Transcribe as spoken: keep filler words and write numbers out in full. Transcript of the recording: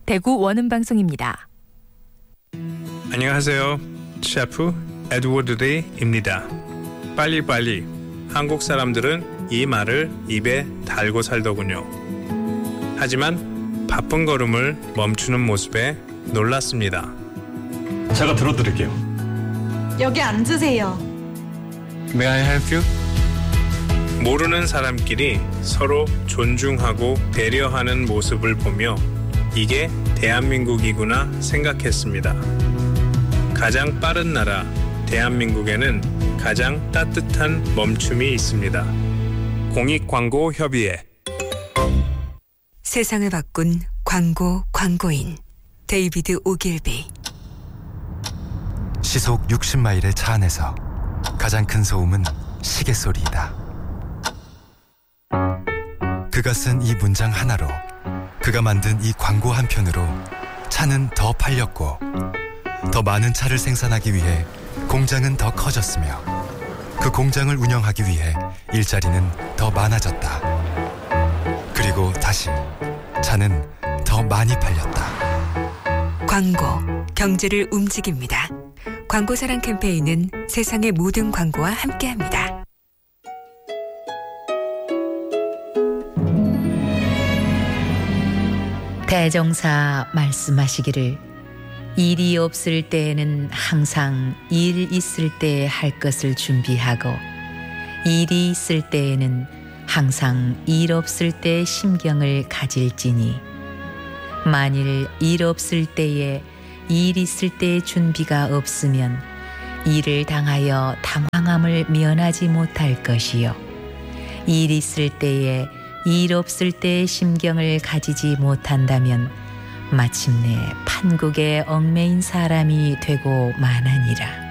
대구 원음방송입니다. 안녕하세요. 셰프 에드워드 레이입니다. 빨리빨리. 한국 사람들은 이 말을 입에 달고 살더군요. 하지만 바쁜 걸음을 멈추는 모습에 놀랐습니다. 제가 들어드릴게요. 여기 앉으세요. May I help you? 모르는 사람끼리 서로 존중하고 배려하는 모습을 보며 이게 대한민국이구나 생각했습니다. 가장 빠른 나라 대한민국에는 가장 따뜻한 멈춤이 있습니다. 공익광고협의회. 세상을 바꾼 광고 광고인 데이비드 오길비. 시속 육십 마일의 차 안에서 가장 큰 소음은 시계 소리이다. 그가 쓴 이 문장 하나로, 그가 만든 이 광고 한 편으로 차는 더 팔렸고, 더 많은 차를 생산하기 위해 공장은 더 커졌으며, 그 공장을 운영하기 위해 일자리는 더 많아졌다. 그리고 다시 차는 더 많이 팔렸다. 광고, 경제를 움직입니다. 광고사랑 캠페인은 세상의 모든 광고와 함께합니다. 대종사 말씀하시기를 일이 없을 때에는 항상 일 있을 때에 할 것을 준비하고 일이 있을 때에는 항상 일 없을 때의 심경을 가질지니 만일 일 없을 때에 일 있을 때의 준비가 없으면 일을 당하여 당황함을 면하지 못할 것이요 일 있을 때에 일 없을 때의 심경을 가지지 못한다면 마침내 판국에 얽매인 사람이 되고 마나니라.